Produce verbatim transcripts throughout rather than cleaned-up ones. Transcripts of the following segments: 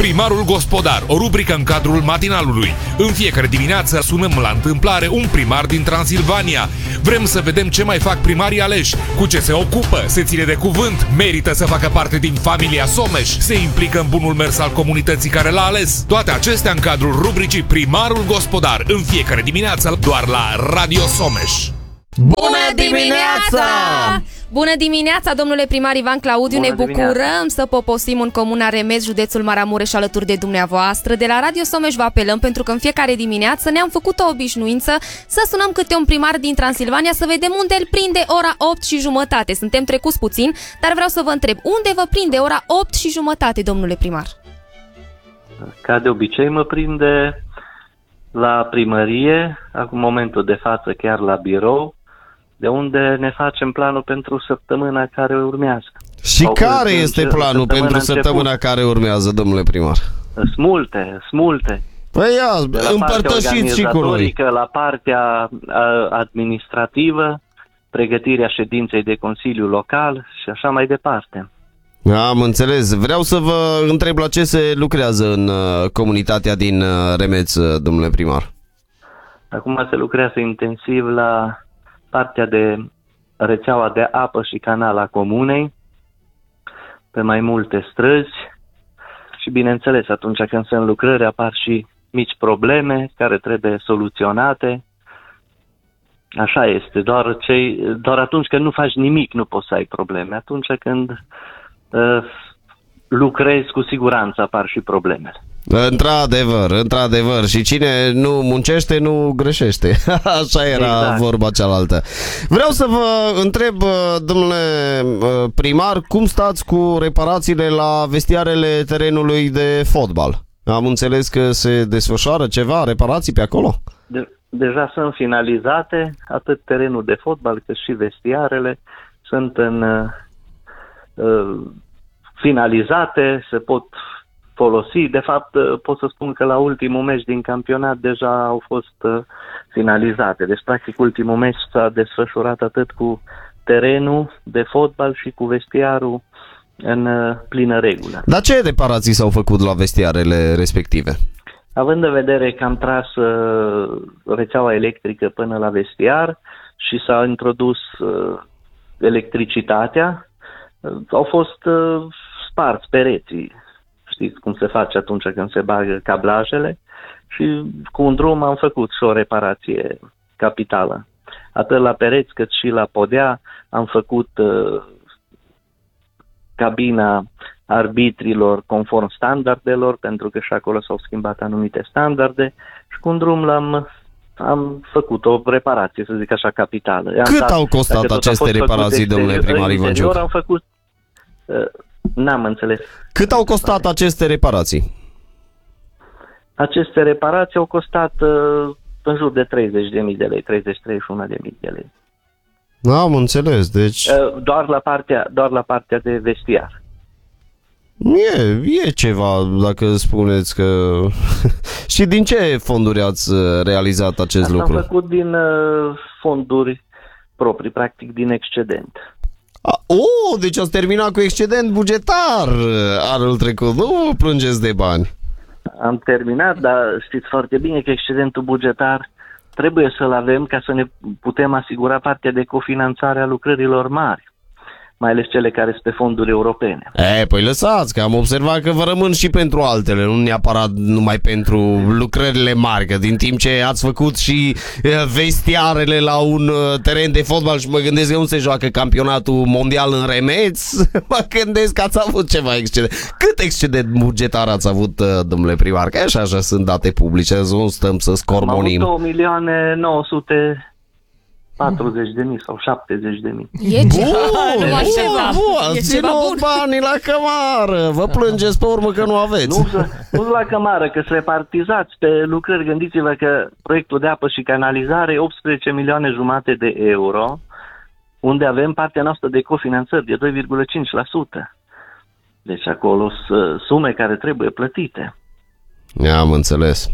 Primarul Gospodar, o rubrică în cadrul matinalului. În fiecare dimineață sunăm la întâmplare un primar din Transilvania. Vrem să vedem ce mai fac primarii aleși, cu ce se ocupă, se ține de cuvânt, merită să facă parte din familia Someș, se implică în bunul mers al comunității care l-a ales. Toate acestea în cadrul rubricii Primarul Gospodar, în fiecare dimineață doar la Radio Someș. Bună dimineața! Bună dimineața, domnule primar Ivan Claudiu. Bună ne bucurăm dimineața. să poposim în comuna Remeț, județul Maramureș, alături de dumneavoastră. De la Radio Someș vă apelăm pentru că în fiecare dimineață ne-am făcut o obișnuință să sunăm câte un primar din Transilvania să vedem unde îl prinde ora opt și jumătate. Suntem trecuți puțin, dar vreau să vă întreb, unde vă prinde ora opt și jumătate, domnule primar? Ca de obicei mă prinde la primărie, acum momentul de față chiar la birou, de unde ne facem planul pentru săptămâna care urmează. Și Sau care în- este în planul săptămâna pentru săptămâna început. care urmează, domnule primar? Sunt multe, sunt multe. Păi ia, De la partea împărtășiți și cu noi. organizatorică la partea a, administrativă, pregătirea ședinței de Consiliu Local și așa mai departe. Am înțeles. Vreau să vă întreb la ce se lucrează în uh, comunitatea din uh, Remeț, uh, domnule primar. Acum se lucrează intensiv la partea de rețeaua de apă și canal a comunei, pe mai multe străzi și, bineînțeles, atunci când sunt lucrări apar și mici probleme care trebuie soluționate. Așa este, doar, cei, doar atunci când nu faci nimic nu poți să ai probleme. Atunci când uh, lucrezi, cu siguranță apar și problemele. Într-adevăr, într-adevăr. Și cine nu muncește, nu greșește. Așa era Exact. vorba cealaltă. Vreau să vă întreb, domnule primar, cum stați cu reparațiile la vestiarele terenului de fotbal? Am înțeles că se desfășoară ceva, reparații pe acolo? De, deja sunt finalizate, atât terenul de fotbal cât și vestiarele sunt în uh, uh, finalizate, se pot folosi. De fapt, uh, pot să spun că la ultimul meci din campionat deja au fost uh, finalizate. Deci, practic, ultimul meci s-a desfășurat atât cu terenul de fotbal și cu vestiarul în uh, plină regulă. Dar ce reparații s-au făcut la vestiarele respective? Având în vedere că am tras uh, rețeaua electrică până la vestiar și s-a introdus uh, electricitatea, uh, au fost uh, sparți pereții. Știți cum se face atunci când se bagă cablajele și cu un drum am făcut și o reparație capitală. Atât la pereți cât și la podea am făcut uh, cabina arbitrilor conform standardelor, pentru că și acolo s-au schimbat anumite standarde și cu un drum l-am am făcut o reparație, să zic așa, capitală. I-am Cât dat, au costat dacă tot a aceste fost făcut reparații, domnule exterior- primar Ivan interior, Ciuc? am făcut... Uh, n-am înțeles. Cât au costat aceste reparații? Aceste reparații au costat uh, în jur de treizeci de mii de lei, treizeci treizeci și unu de mii de lei. Am înțeles, deci Uh, doar la partea, doar la partea de vestiar. e, e ceva, dacă spuneți că... Și din ce fonduri ați realizat acest Asta lucru? am făcut din uh, fonduri proprii, practic din excedent. A, oh, deci ați terminat cu excedent bugetar anul trecut, nu vă plângeți de bani. Am terminat, dar știți foarte bine că excedentul bugetar trebuie să-l avem ca să ne putem asigura partea de cofinanțare a lucrărilor mari, mai ales cele care sunt pe fonduri europene. E, păi lăsați, că am observat că vă rămân și pentru altele, nu neapărat numai pentru lucrările mari, că din timp ce ați făcut și e, vestiarele la un e, teren de fotbal și mă gândesc că nu se joacă campionatul mondial în Remeț, mă gândesc că ați avut ceva excedent. Cât excedent bugetar ați avut, e, domnule primar? Că așa, așa sunt date publice, nu stăm să Am scormonim. avut două milioane nouă sute patruzeci de mii sau șaptezeci de mii. E ceva, Bun, nu așteptam. bun, E ați ceva ținut bun. banii la cămară, vă plângeți pe urmă că nu aveți. Nu, nu la cămară, că se repartizați pe lucrări. Gândiți-vă că proiectul de apă și canalizare e optsprezece milioane jumate de euro, unde avem partea noastră de cofinanțări de doi virgulă cinci la sută. Deci acolo sunt sume care trebuie plătite. Am înțeles.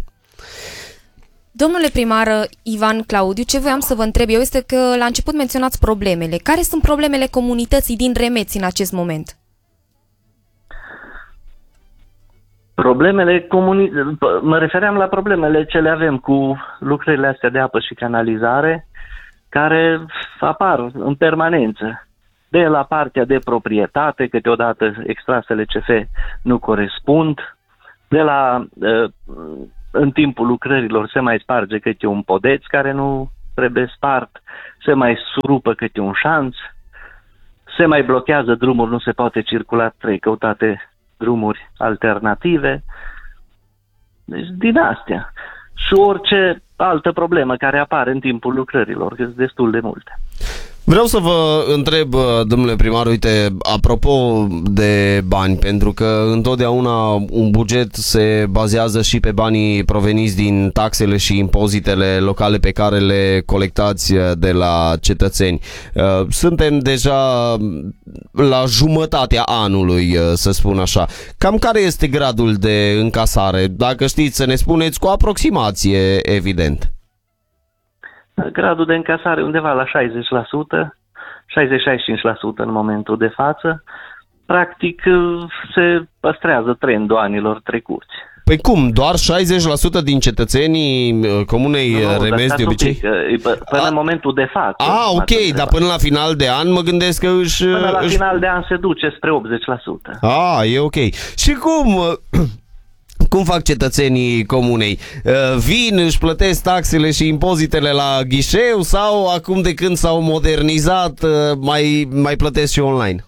Domnule primar Ivan Claudiu, ce voiam să vă întreb eu este că la început menționați problemele. Care sunt problemele comunității din Remeț în acest moment? Problemele comuni... Mă refeream la problemele ce le avem cu lucrările astea de apă și canalizare, care apar în permanență. De la partea de proprietate, câteodată extrasele C F nu corespund, de la, în timpul lucrărilor se mai sparge câte un podeț care nu trebuie spart, se mai surupă câte un șanț, se mai blochează drumuri, nu se poate circula, trebuie căutate drumuri alternative. Deci din astea. Și orice altă problemă care apare în timpul lucrărilor, că sunt destul de multe. Vreau să vă întreb, domnule primar, uite, apropo de bani, pentru că întotdeauna un buget se bazează și pe banii proveniți din taxele și impozitele locale pe care le colectați de la cetățeni. Suntem deja la jumătatea anului, să spun așa. Cam care este gradul de încasare? Dacă știți să ne spuneți cu aproximație, evident. Gradul de încasare undeva la șaizeci la sută, șaizeci șaizeci și cinci la sută în momentul de față. Practic se păstrează trendul anilor trecuți. Păi cum? Doar șaizeci la sută din cetățenii comunei nu, Remeți de obicei? Pic, până a, în momentul de față. Ah, ok, dar până la final de an mă gândesc că își... Până la își... final de an se duce spre optzeci la sută. Ah, e ok. Și cum... Cum fac cetățenii comunei? Vin, își plătesc taxele și impozitele la ghișeu sau acum de când s-au modernizat mai, mai plătesc și online?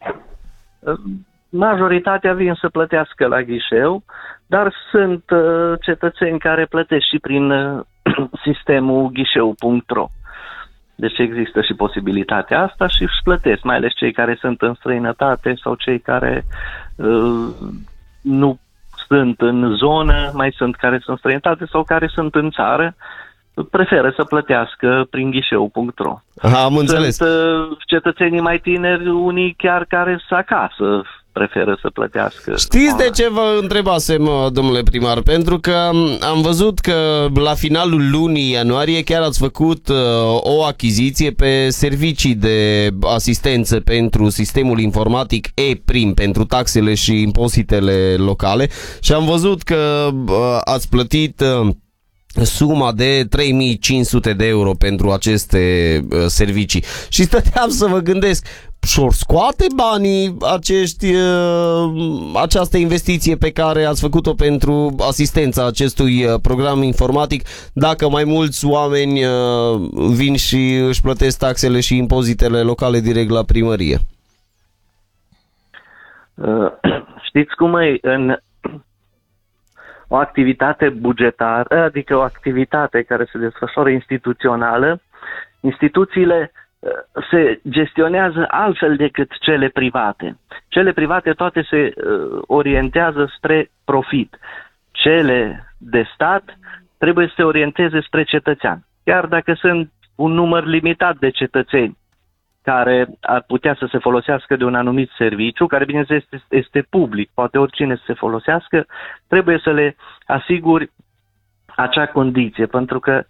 Majoritatea vin să plătească la ghișeu, dar sunt cetățeni care plătesc și prin sistemul ghișeu punct ro. Deci există și posibilitatea asta și își plătesc, mai ales cei care sunt în străinătate sau cei care uh, nu sunt în zonă, mai sunt care sunt în străinătate sau care sunt în țară, preferă să plătească prin ghișeu punct ro. Aha, am înțeles. Sunt uh, cetățenii mai tineri, unii chiar care sunt acasă, preferă să plătească. Știți de ce vă întrebasem, domnule primar? Pentru că am văzut că la finalul lunii ianuarie chiar ați făcut uh, o achiziție pe servicii de asistență pentru sistemul informatic E-Prim, pentru taxele și impozitele locale și am văzut că uh, ați plătit... Uh, suma de trei mii cinci sute de euro pentru aceste uh, servicii. Și stăteam să mă gândesc, și-or scoate banii acești, uh, această investiție pe care ați făcut-o pentru asistența acestui uh, program informatic, dacă mai mulți oameni uh, vin și își plătesc taxele și impozitele locale direct la primărie? Uh, știți cum e în o activitate bugetară, adică o activitate care se desfășoară instituțională, instituțiile se gestionează altfel decât cele private. Cele private toate se orientează spre profit. Cele de stat trebuie să se orienteze spre cetățean. Chiar dacă sunt un număr limitat de cetățeni care ar putea să se folosească de un anumit serviciu, care bineînțeles este, este public, poate oricine să se folosească, trebuie să le asiguri acea condiție, pentru că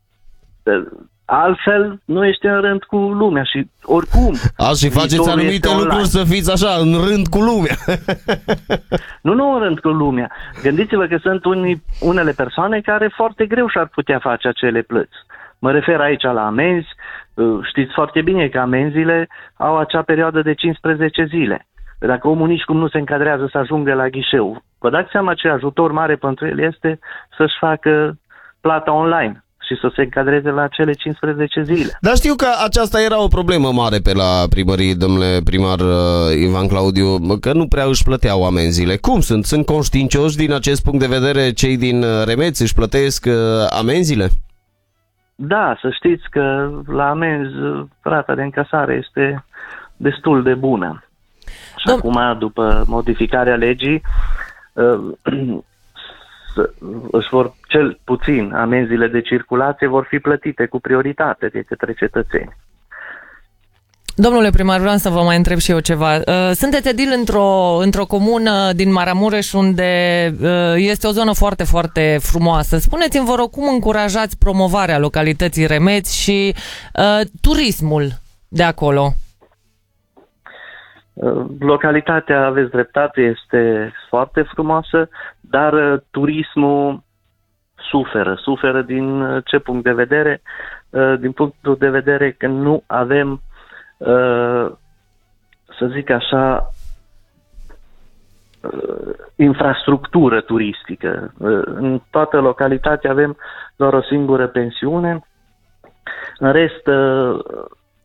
altfel nu ești în rând cu lumea și oricum... A, și faceți anumite lucruri să fiți așa, în rând cu lumea. Nu, nu în rând cu lumea. Gândiți-vă că sunt unii, unele persoane care foarte greu și-ar putea face acele plăți. Mă refer aici la amenzi. Știți foarte bine că amenziile au acea perioadă de cincisprezece zile. Dacă omul nici cum nu se încadrează să ajungă la ghișeu, vă dați seama ce ajutor mare pentru el este să-și facă plata online și să se încadreze la cele cincisprezece zile. Dar știu că aceasta era o problemă mare pe la primărie, domnule primar uh, Ivan Claudiu, că nu prea își plăteau amenziile. Cum sunt? Sunt conștiincioși din acest punct de vedere cei din Remeți? Își plătesc uh, amenziile? Da, să știți că la amenzi rata de încasare este destul de bună. Și Dom- acum, după modificarea legii, uh, își vor, cel puțin, amenziile de circulație vor fi plătite cu prioritate de către cetățeni. Domnule primar, vreau să vă mai întreb și eu ceva. Sunteți edil într-o, într-o comună din Maramureș unde este o zonă foarte, foarte frumoasă. Spuneți-mi, vă rog, cum încurajați promovarea localității Remeți și uh, turismul de acolo? Localitatea, aveți dreptate, este foarte frumoasă, dar turismul suferă. Suferă din ce punct de vedere? Din punctul de vedere că nu avem, să zic așa, infrastructură turistică. În toată localitatea avem doar o singură pensiune. În rest,